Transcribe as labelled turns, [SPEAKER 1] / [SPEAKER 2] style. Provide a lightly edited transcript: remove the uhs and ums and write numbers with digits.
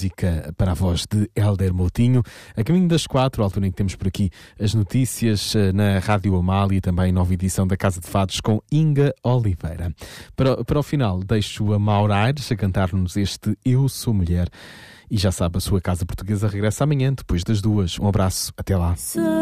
[SPEAKER 1] música para a voz de Hélder Moutinho. A caminho das 4, a altura em que temos por aqui as notícias na Rádio Amália e também nova edição da Casa de Fados com Inga Oliveira. Para o final, deixo a Maura Aires a cantar-nos este Eu Sou Mulher. E já sabe, a sua Casa Portuguesa regressa amanhã, depois das 2. Um abraço, até lá.